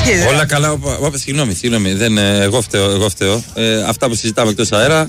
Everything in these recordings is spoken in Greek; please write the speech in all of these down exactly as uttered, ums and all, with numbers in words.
Όλα καλά. Όπα, συγγνώμη, συγγνώμη. Δεν, εγώ φταίω. Εγώ φταίω. Ε, αυτά που συζητάμε εκτός αέρα.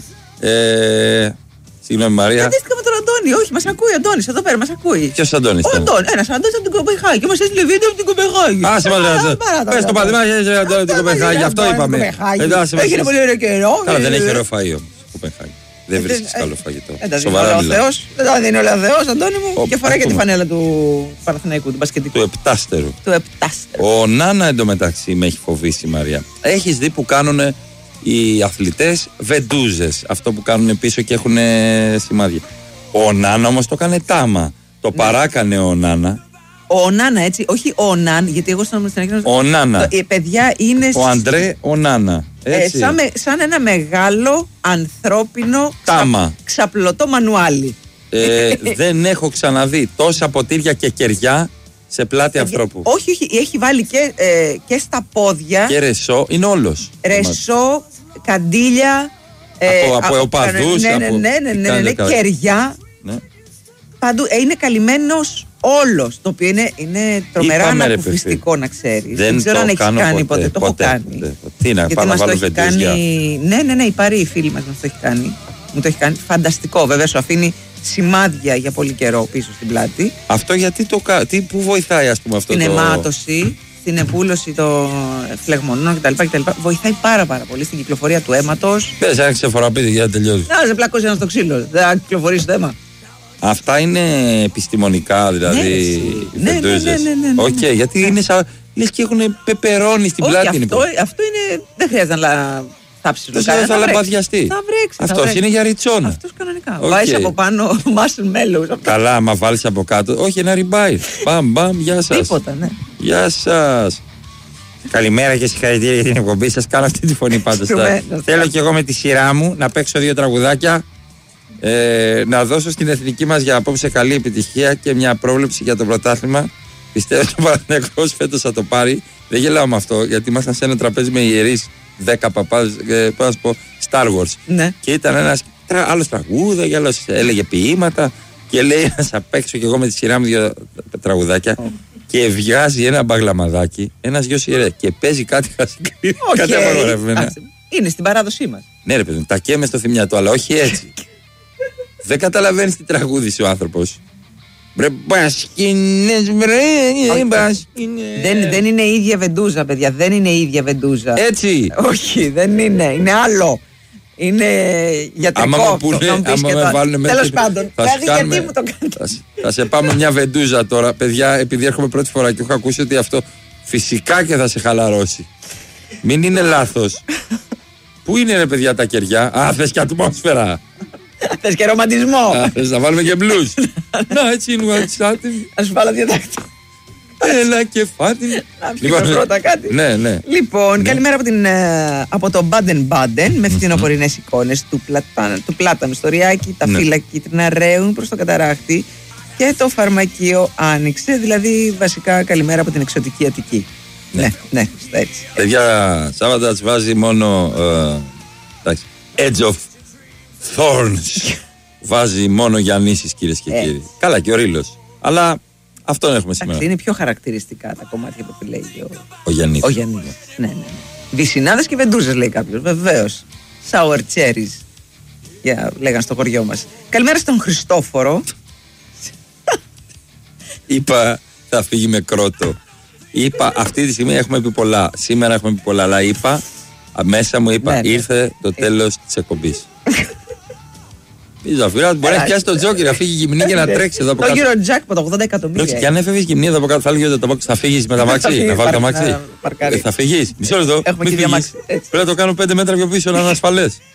Ε, συγγνώμη, Μαρία. Αντίστοιχα με τον Αντώνη. Όχι, μας ακούει ο Αντώνης. Εδώ πέρα μας ακούει. Ποιος Αντώνης? Ο Αντώνης. Ένας Αντώνης από την Κοπεχάγη. Μας έστειλε βίντεο από την Κοπεχάγη. Α, σημαντικά. Πες το παδιμά, έστειλε Αντώνη από την Κοπεχάγη. Αυτό είπαμε. Έγινε πολύ ωραίο καιρό. Καλά, δεν έχει ωραίο φαΐ όμως. Κοπεχάγη. Δεν βρίσκεις καλό φαγητό. Σοβαρά μιλάω. Δεν είναι ο Θεός, Αντώνη μου. Και φοράει και τη φανέλα του Παναθηναϊκού, του μπασκετικού. Του επτάστερου. Του επτάστερου. Ο Νάνα εντωμεταξύ με έχει φοβήσει, Μαρία. Έχεις δει που κάνουν οι αθλητές βεντούζες. Αυτό που κάνουν πίσω και έχουν σημάδια. Ο Νάνα όμως το έκανε τάμα. Το ναι. παράκανε ο Νάνα. Ο Νάνα, έτσι, όχι ο Ναν, γιατί εγώ στον Αμερικανό. Ο Νάνα. Οι παιδιά είναι. Ο Αντρέ, ο Νάνα. Ε, σαν, με, σαν ένα μεγάλο ανθρώπινο τάμα. Ξα, ξαπλωτό μανουάλι. Ε, δεν έχω ξαναδεί τόσα ποτήρια και κεριά σε πλάτη ανθρώπου. Όχι, όχι, έχει βάλει και, ε, και στα πόδια. Και ρεσό, είναι όλος. Ρεσό, καντήλια. Ε, από από οπαδούς. Ναι, ναι, ναι, ναι, ναι, ναι, ναι, κεριά. Ναι. Παντού. Ε, είναι καλυμμένος όλος. Το οποίο είναι, είναι τρομερά ανακουφιστικό, να ξέρεις. Δεν, δεν ξέρω αν έχει κάνει ποτέ. Το έχω κάνει. Τι να πάω να βάλω βεντούζια. Ναι, ναι, ναι, η Παρή, η φίλη μας μας το έχει κάνει. Μου το έχει κάνει φανταστικό. Βέβαια, σου αφήνει σημάδια για πολύ καιρό πίσω στην πλάτη. Αυτό γιατί το κάνει, πού βοηθάει, ας πούμε, αυτό την το. Την αιμάτωση, την επούλωση των φλεγμονών κτλ, κτλ. Βοηθάει πάρα, πάρα πολύ στην κυκλοφορία του αίματος. Πες, άρχισε ξεφοραπίδι για να τελειώσει. Να σε πλακώσει ένα στο ξύλο. Δεν θα κυκλοφορήσει το αίμα. Αυτά είναι επιστημονικά, δηλαδή. Ναι, ναι, ναι, ναι, ναι, ναι. Οκ, okay, γιατί είναι σαν. Λες και έχουν πεπερώνει στην πλάτη. Αυτό, αυτό είναι. Δεν χρειάζεται να θάψεις το κάνει. Θα λαμπαδιαστεί. Θα βρέξει. Αυτός είναι για ριτσόνα. Αυτός κανονικά. Okay. Βάζεις από πάνω muscle mellows. Καλά, άμα βάλεις από κάτω. Όχι, ένα ριμπάι. Μπαμ, μπαμ, γεια σας. Τίποτα, ναι. Γεια σας. Καλημέρα και συγχαρητήρια για την εκπομπή σας. Κάνω αυτή τη φωνή πάντως. Θέλω και εγώ με τη σειρά μου να παίξω δύο τραγουδάκια. Ε, να δώσω στην εθνική μας για απόψε καλή επιτυχία και μια πρόβλεψη για το πρωτάθλημα. Πιστεύω ότι ο Παναθηναϊκός φέτος θα το πάρει. Δεν γελάω με αυτό, γιατί ήμασταν σε ένα τραπέζι με ιερείς δέκα παπάδες, ε, πώς να σου πω, Star Wars. Ναι. Και ήταν ένας τρα, άλλος τραγούδα, και άλλος έλεγε ποίηματα. Και λέει να σα παίξω κι εγώ με τη σειρά μου δύο τραγουδάκια. Oh. Και βγάζει ένα μπαγλαμαδάκι, ένας γιος ιερέα. Και παίζει κάτι χασικρή. Okay. Κάτι απαγορευμένο. Είναι στην παράδοσή μας. Ναι, ρε παιδί, τα καίμε στο θυμιατό, αλλά όχι έτσι. Δεν καταλαβαίνεις τι τραγούδισε ο άνθρωπος. Μπρε μπασκίνες, μπρε μπασκίνες. Δεν, δεν είναι η ίδια βεντούζα, παιδιά. Δεν είναι η ίδια βεντούζα. Έτσι. Όχι, δεν είναι. Είναι άλλο. Είναι γιατρικό. Άμα πούνε, άμα με βάλουν μέσα. Τέλος πάντων. Δηλαδή γιατί μου το κάνετε. Θα, θα σε πάμε μια βεντούζα τώρα. Παιδιά, επειδή έρχομαι πρώτη φορά και έχω ακούσει ότι αυτό φυσικά και θα σε χαλαρώσει. Μην είναι λάθος. Πού είναι ρε παιδιά τα κεριά? Α, θες και ατμόσφαιρα. Θες και ρομαντισμό. Α, θες να βάλουμε και μπλουζ. Να, έτσι είναι ο Ατσάτιν. Να σου βάλω δύο τάκτα. Έλα και φάτιν. Να πιω πρώτα κάτι. Ναι, ναι. Λοιπόν, καλημέρα από, την, από το Baden Baden με φθινοπορεινές εικόνες του, πλατά, του Πλάτανου στο Ριάκι, τα φύλλα κίτρινα ρέουν προς το καταράχτη και το φαρμακείο άνοιξε. Δηλαδή, βασικά, καλημέρα από την εξωτική Αττική. Ναι, ναι, έτσι. Παιδιά, Σάββατα βάζει μόνο Edge of Thorns. Βάζει μόνο Γιαννήσης, κυρίες και κύριοι. Καλά, και ο Ρήλος. Αλλά αυτόν έχουμε σήμερα. Είναι πιο χαρακτηριστικά τα κομμάτια που επιλέγει ο, ο Γιαννίδης. Ο Γιαννίδης. Ναι, ναι, ναι. Βυσσινάδες και βεντούζες, λέει κάποιος. Βεβαίως. Sour cherries. Για, λέγαν στο χωριό μας. Καλημέρα στον Χριστόφορο. Είπα, θα φύγει με κρότο. Είπα, αυτή τη στιγμή έχουμε πει πολλά. Σήμερα έχουμε πει πολλά, αλλά είπα, μέσα μου είπα, ναι, ναι. Ήρθε το τέλος της εκπομπής. Η Ζαφυρά μπορεί να πιάσει τον τζόκι, να φύγει γυμνή και να τρέξει εδώ από κάτω. Το γύρο τζάκποτ, ογδόντα εκατομμύρια. Και αν έφευγε γυμνή εδώ από κάτω, θα έλεγε ότι θα φύγει με τα μάξι. Να βάλει τα μάξι. Θα φύγει. Μισό λεπτό. Πρέπει να το κάνω πέντε μέτρα πιο πίσω, να είναι ασφαλές.